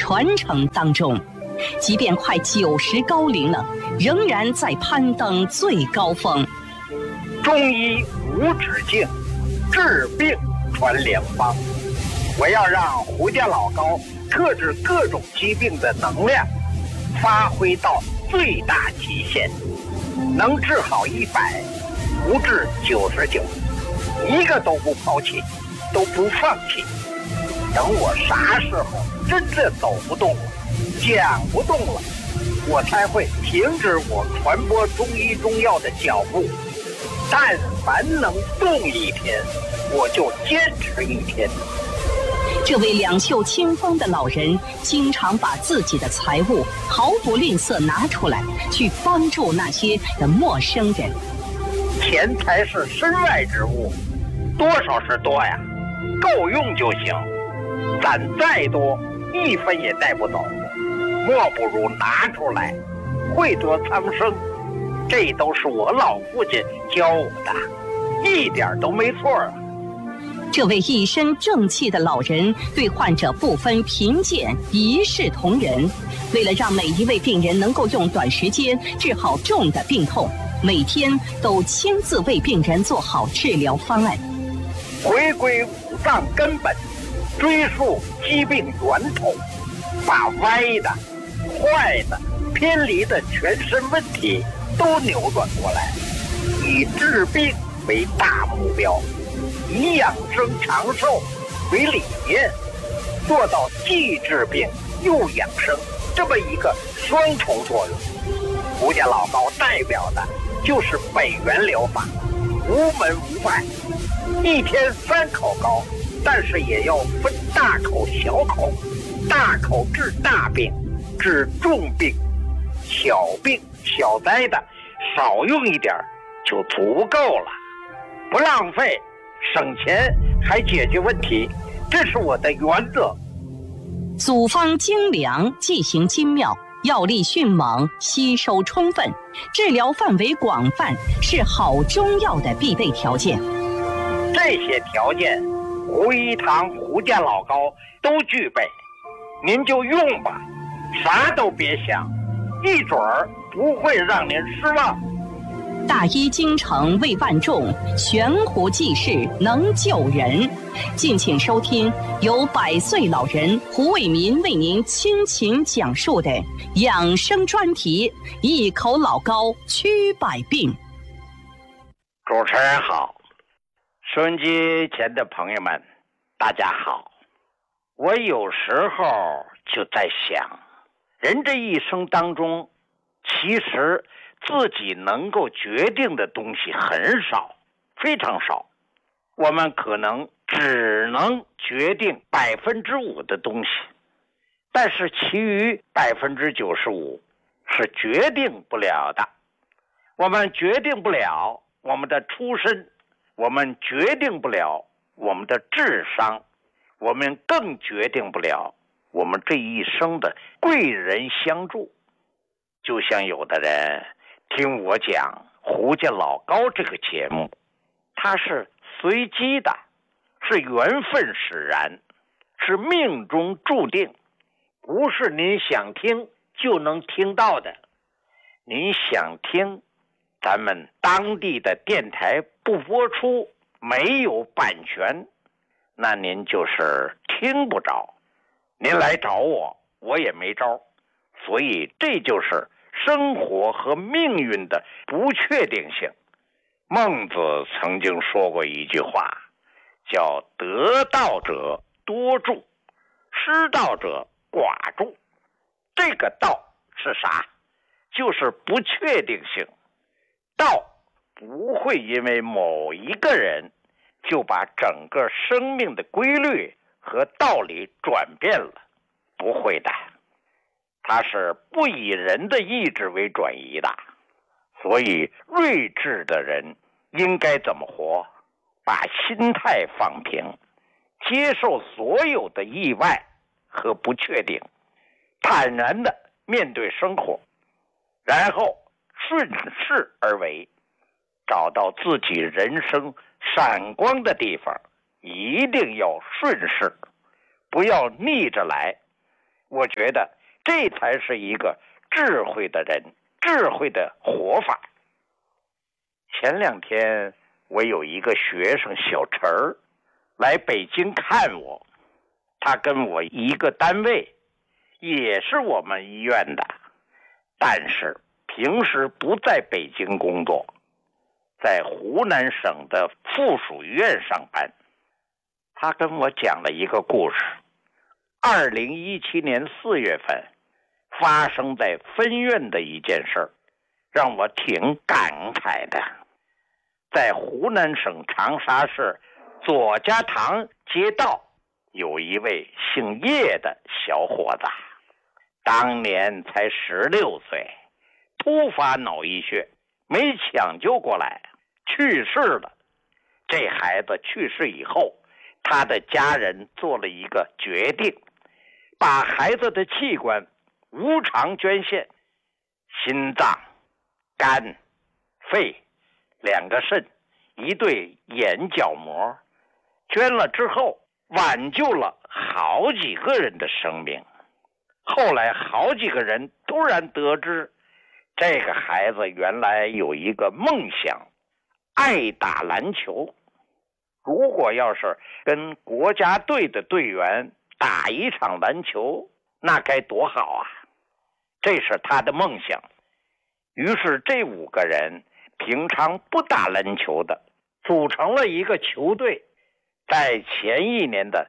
传承当中。即便快90高龄了，仍然在攀登最高峰。 中医无止境，治病传良方。我要让胡家老高克制各种疾病的能量发挥到最大极限，能治好100，不治99，一个都不抛弃，都不放弃。等我啥时候真的走不动了，讲不动了，我才会停止我传播中医中药的脚步。但凡能动一天，我就坚持一天。 这位两袖清风的老人，经常把自己的财物毫不吝啬拿出来，去帮助那些的陌生人。 钱财是身外之物，多少是多呀，够用就行。攒再多，1分也带不走，莫不如拿出来，惠泽苍生。这都是我老父亲教我的，一点都没错啊。 这位一身正气的老人对患者不分贫贱，一视同仁。为了让每一位病人能够用短时间治好重的病痛，每天都亲自为病人做好治疗方案。 回归五脏根本，追溯疾病源头，把歪的、坏的、偏离的全身问题都扭转过来，以治病为大目标，以养生长寿为理念，做到既治病又养生这么一个双重作用。胡家老高代表的就是北元疗法，无门无派，一天3口膏，但是也要分大口小口，大口治大病，治重病，小病小灾的少用一点就足够了，不浪费，省钱还解决问题，这是我的原则。 组方精良，剂型精妙，药力迅猛，吸收充分，治疗范围广泛，是好中药的必备条件。 这些条件，胡一堂胡家老高都具备，您就用吧，啥都别想，一准儿不会让您失望。 大医精诚为万众，悬壶济世能救人。敬请收听由100岁老人胡卫民为您倾情讲述的养生专题《一口老高驱百病》。 主持人好，收音机前的朋友们，大家好。我有时候就在想，人这一生当中，其实自己能够决定的东西很少，非常少。我们可能只能决定5%的东西，但是其余95%是决定不了的。我们决定不了我们的出身，我们决定不了我们的智商，我们更决定不了我们这一生的贵人相助。就像有的人听我讲胡家老高这个节目，它是随机的，是缘分使然，是命中注定，不是您想听就能听到的。您想听，咱们当地的电台不播出，没有版权，那您就是听不着。您来找我，我也没招。所以这就是生活和命运的不确定性。孟子曾经说过一句话，叫得道者多助，失道者寡助。这个道是啥？就是不确定性。道不会因为某一个人就把整个生命的规律和道理转变了，不会的。它是不以人的意志为转移的。所以睿智的人应该怎么活？把心态放平，接受所有的意外和不确定，坦然的面对生活，然后顺势而为，找到自己人生闪光的地方，一定要顺势，不要逆着来。 我觉得这才是一个智慧的人，智慧的活法。前2天我有一个学生小陈儿来北京看我，他跟我一个单位，也是我们医院的，但是平时不在北京工作，在湖南省的附属医院上班。他跟我讲了一个故事，2017年4月份发生在分院的一件事，让我挺感慨的。在湖南省长沙市左家塘街道有一位姓叶的小伙子，当年才16岁，突发脑溢血，没抢救过来，去世了。这孩子去世以后，他的家人做了一个决定，把孩子的器官无偿捐献，心脏、肝、肺、2个肾、1对眼角膜，捐了之后挽救了好几个人的生命。后来好几个人突然得知，这个孩子原来有一个梦想，爱打篮球。如果要是跟国家队的队员打一场篮球，那该多好啊！这是他的梦想。于是这5个人平常不打篮球的，组成了一个球队，在前1年的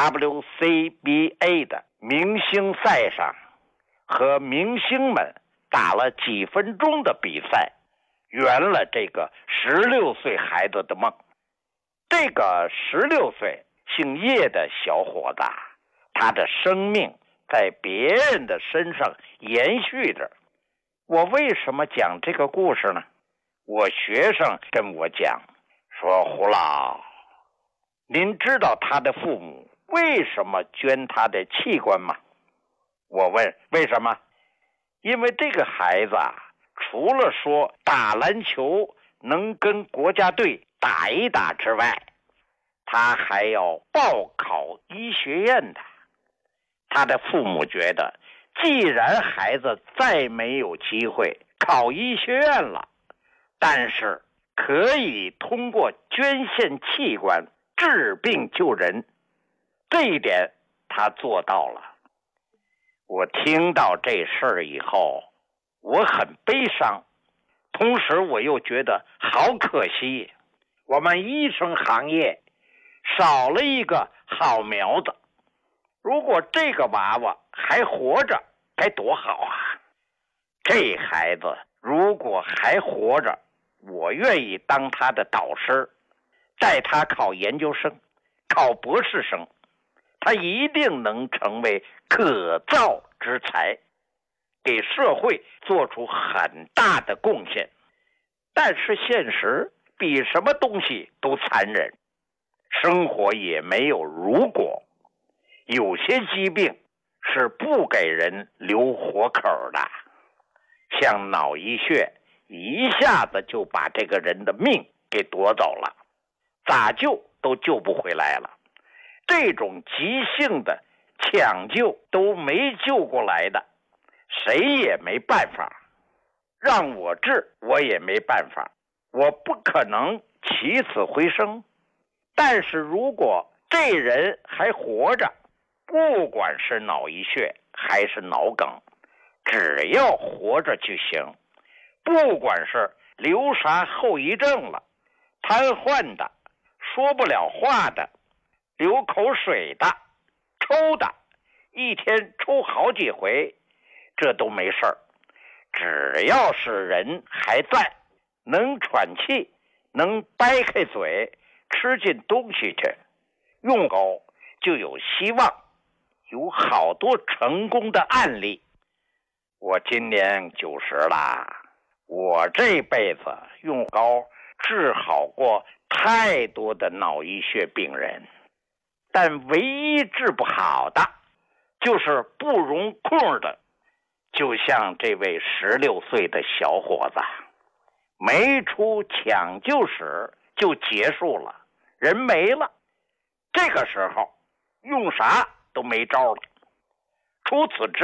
WCBA 的明星赛上和明星们打了几分钟的比赛，圆了这个16岁孩子的梦。这个16岁姓叶的小伙子，他的生命在别人的身上延续着。我为什么讲这个故事呢？我学生跟我讲说，胡老，您知道他的父母为什么捐他的器官吗？我问为什么？因为这个孩子除了说打篮球能跟国家队打一打之外，他还要报考医学院的。他的父母觉得，既然孩子再没有机会考医学院了，但是可以通过捐献器官治病救人，这一点他做到了。我听到这事儿以后，我很悲伤，同时我又觉得好可惜，我们医生行业少了一个好苗子。如果这个娃娃还活着，该多好啊！这孩子如果还活着，我愿意当他的导师，带他考研究生，考博士生，他一定能成为可造之才，给社会做出很大的贡献。但是现实比什么东西都残忍，生活也没有如果，有些疾病是不给人留活口的，像脑溢血一下子就把这个人的命给夺走了，咋救都救不回来了。这种急性的抢救都没救过来的，谁也没办法，让我治我也没办法，我不可能起死回生。但是如果这人还活着，不管是脑溢血还是脑梗，只要活着就行。不管是留啥后遗症了，瘫痪的，说不了话的，流口水的，抽的，一天抽好几回，这都没事儿。只要是人还在，能喘气，能掰开嘴，吃进东西去，用高就有希望，有好多成功的案例。我今年90了，我这辈子用膏治好过太多的脑溢血病人，但唯一治不好的就是不容控的，就像这位16岁的小伙子，没出抢救室就结束了，人没了。这个时候用啥都没招了， 除此之